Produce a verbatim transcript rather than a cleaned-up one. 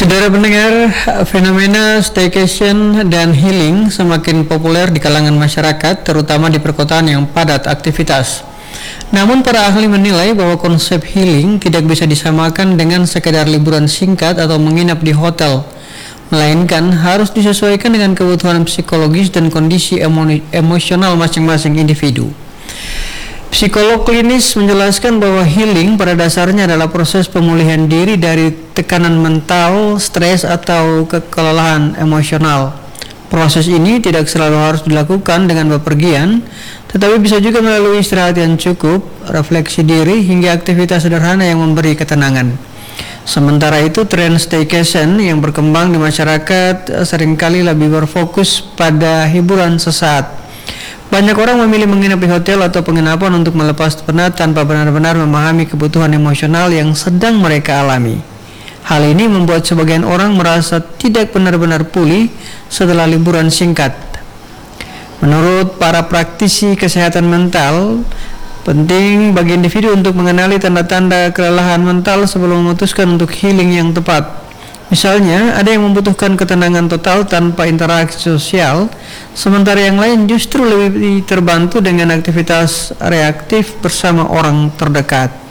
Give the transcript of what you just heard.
Saudara pendengar, fenomena staycation dan healing semakin populer di kalangan masyarakat, terutama di perkotaan yang padat aktivitas. Namun para ahli menilai bahwa konsep healing tidak bisa disamakan dengan sekedar liburan singkat atau menginap di hotel, melainkan harus disesuaikan dengan kebutuhan psikologis dan kondisi emo emosional masing-masing individu. Psikolog klinis menjelaskan bahwa healing pada dasarnya adalah proses pemulihan diri dari tekanan mental, stres, atau kekelelahan emosional. Proses ini tidak selalu harus dilakukan dengan bepergian, tetapi bisa juga melalui istirahat yang cukup, refleksi diri, hingga aktivitas sederhana yang memberi ketenangan. Sementara itu, tren staycation yang berkembang di masyarakat seringkali lebih berfokus pada hiburan sesaat. Banyak orang memilih menginap di hotel atau penginapan untuk melepas penat tanpa benar-benar memahami kebutuhan emosional yang sedang mereka alami. Hal ini membuat sebagian orang merasa tidak benar-benar pulih setelah liburan singkat. Menurut para praktisi kesehatan mental, penting bagi individu untuk mengenali tanda-tanda kelelahan mental sebelum memutuskan untuk healing yang tepat. Misalnya, ada yang membutuhkan ketenangan total tanpa interaksi sosial, sementara yang lain justru lebih terbantu dengan aktivitas reaktif bersama orang terdekat.